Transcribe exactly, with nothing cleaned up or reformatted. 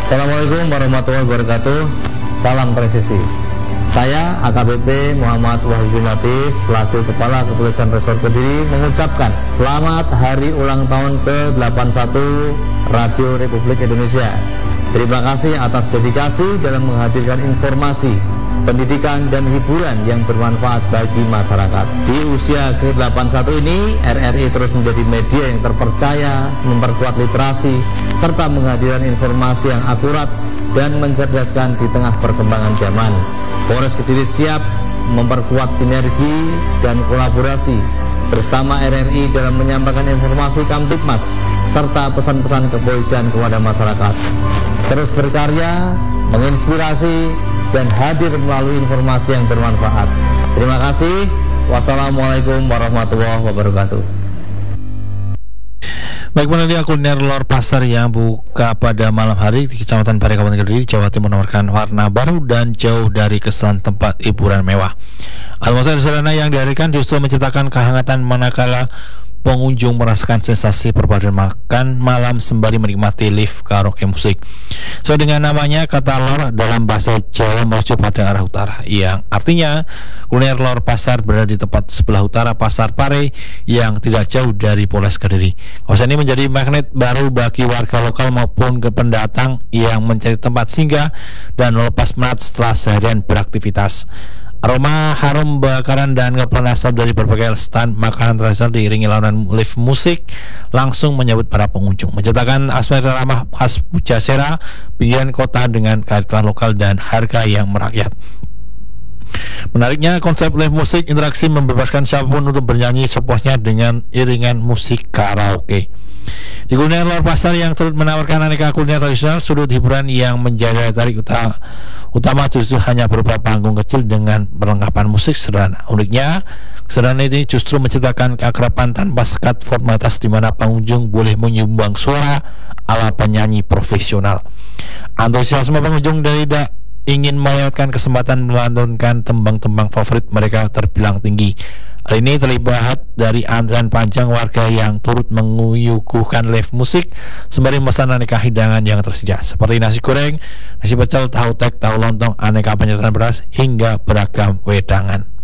Assalamualaikum warahmatullahi wabarakatuh. Salam presisi. Saya A K B P Muhammad Wahyu Latif selaku Kepala Kepolisian Resor Kediri mengucapkan selamat hari ulang tahun ke delapan puluh satu Radio Republik Indonesia. Terima kasih atas dedikasi dalam menghadirkan informasi, pendidikan dan hiburan yang bermanfaat bagi masyarakat. Di usia ke delapan puluh satu ini, R R I terus menjadi media yang terpercaya, memperkuat literasi, serta menghadirkan informasi yang akurat dan mencerdaskan di tengah perkembangan zaman. Polres Kediri siap memperkuat sinergi dan kolaborasi bersama R R I dalam menyampaikan informasi Kamtibmas serta pesan-pesan kepolisian kepada masyarakat. Terus berkarya, menginspirasi, dan hadir melalui informasi yang bermanfaat. Terima kasih. Wassalamualaikum warahmatullahi wabarakatuh. Baik, penadia kuliner Lor Pasar yang buka pada malam hari di Kecamatan Pare, Kabupaten Kediri, Jawa Timur menawarkan warna baru dan jauh dari kesan tempat hiburan mewah. Atmosfer sederhana yang dihadirkan justru menciptakan kehangatan manakala pengunjung merasakan sensasi perpaduan makan malam sembari menikmati live karaoke musik. Sesuai so, dengan namanya, kata lor dalam bahasa Jawa merujuk pada arah utara, yang artinya kuliner Lor Pasar berada di tepat sebelah utara Pasar Pare yang tidak jauh dari Polres Kediri. Kawasan ini menjadi magnet baru bagi warga lokal maupun ke pendatang yang mencari tempat singgah dan melepas penat setelah seharian beraktivitas. Aroma harum bakaran dan kepulan asap dari berbagai stand makanan tradisional diiringi lawanan live musik langsung menyambut para pengunjung, menciptakan atmosfer ramah khas Pujasera, pilihan kota dengan kearifan lokal dan harga yang merakyat. Menariknya, konsep live musik interaksi membebaskan siapapun untuk bernyanyi sepuasnya dengan iringan musik karaoke. Di kuliner Lor Pasar yang turut menawarkan aneka kuliner tradisional, sudut hiburan yang menjadi daya tarik utama, utama justru hanya berupa panggung kecil dengan perlengkapan musik sederhana. Uniknya, kesederhanaan ini justru menciptakan keakraban tanpa sekat formalitas di mana pengunjung boleh menyumbang suara ala penyanyi profesional. Antusiasme pengunjung dari tidak ingin melewatkan kesempatan melantunkan tembang-tembang favorit mereka terbilang tinggi. Hal ini terlihat dari antrean panjang warga yang turut menguyukuhkan live musik sembari memesan aneka hidangan yang tersedia seperti nasi goreng, nasi pecel, tahu tek, tahu lontong, aneka penyetan beras hingga beragam wedangan.